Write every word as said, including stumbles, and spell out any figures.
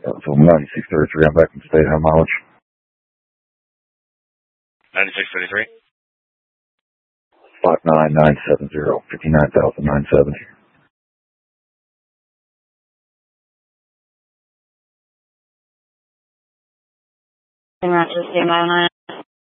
Uh, so ninety-six thirty-three, I'm back from state. How mileage? ninety-six thirty-three? five nine nine seven zero, fifty-nine thousand nine hundred seventy. Roger, stand by line.